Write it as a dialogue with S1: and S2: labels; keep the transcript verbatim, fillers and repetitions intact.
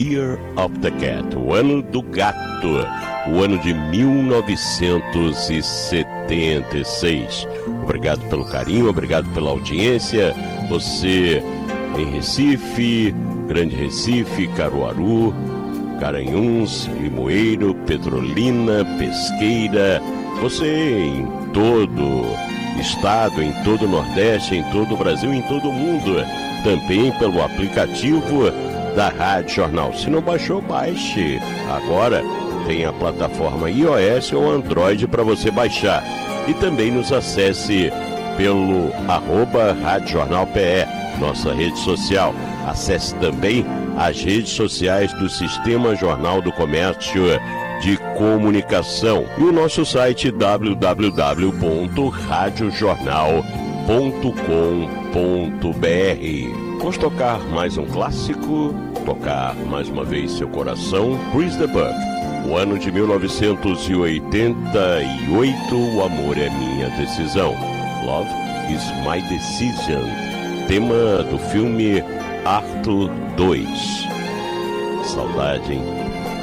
S1: Year of the Cat, o ano do gato, o ano de mil novecentos e setenta e seis. Obrigado pelo carinho, obrigado pela audiência. Você em Recife, Grande Recife, Caruaru, Garanhuns, Limoeiro, Petrolina, Pesqueira, você em todo estado, em todo o Nordeste, em todo o Brasil, em todo o mundo, também pelo aplicativo da Rádio Jornal. Se não baixou, baixe. Agora tem a plataforma iOS ou Android para você baixar. E também nos acesse pelo arroba Rádio Jornal P E, nossa rede social. Acesse também as redes sociais do Sistema Jornal do Comércio de Comunicação e o nosso site w w w ponto rádio jornal ponto com ponto b r. Vamos tocar mais um clássico, tocar mais uma vez seu coração. Chris de Burgh, o ano de mil novecentos e oitenta e oito, o amor é minha decisão. Love is my decision. Tema do filme Arthur dois. Saudade, hein?